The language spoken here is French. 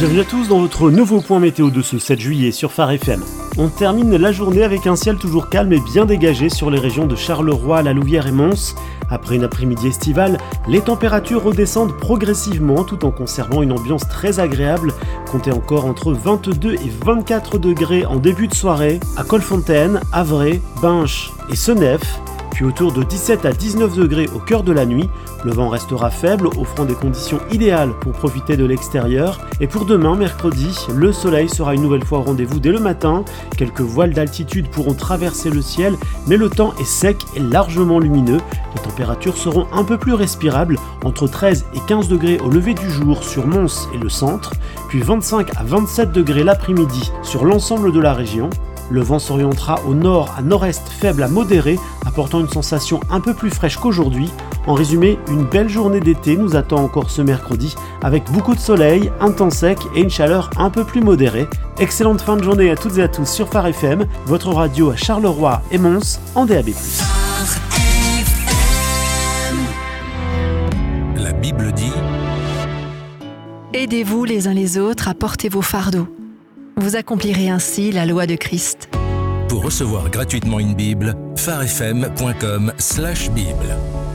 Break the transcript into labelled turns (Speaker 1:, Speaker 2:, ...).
Speaker 1: Bienvenue à tous dans votre nouveau point météo de ce 7 juillet sur Phare FM. On termine la journée avec un ciel toujours calme et bien dégagé sur les régions de Charleroi, La Louvière et Mons. Après une après-midi estivale, les températures redescendent progressivement tout en conservant une ambiance très agréable. Comptez encore entre 22 et 24 degrés en début de soirée à Colfontaine, Avray, Binche et Senef. Puis autour de 17 à 19 degrés au cœur de la nuit. Le vent restera faible, offrant des conditions idéales pour profiter de l'extérieur. Et pour demain, mercredi, le soleil sera une nouvelle fois au rendez-vous dès le matin. Quelques voiles d'altitude pourront traverser le ciel, mais le temps est sec et largement lumineux. Les températures seront un peu plus respirables, entre 13 et 15 degrés au lever du jour sur Mons et le centre, puis 25 à 27 degrés l'après-midi sur l'ensemble de la région. Le vent s'orientera au nord à nord-est faible à modéré, apportant une sensation un peu plus fraîche qu'aujourd'hui. En résumé, une belle journée d'été nous attend encore ce mercredi, avec beaucoup de soleil, un temps sec et une chaleur un peu plus modérée. Excellente fin de journée à toutes et à tous sur Phare FM, votre radio à Charleroi et Mons en DAB+.
Speaker 2: La Bible dit:
Speaker 3: Aidez-vous les uns les autres à porter vos fardeaux. Vous accomplirez ainsi la loi de Christ.
Speaker 2: Pour recevoir gratuitement une Bible, pharefm.com/Bible.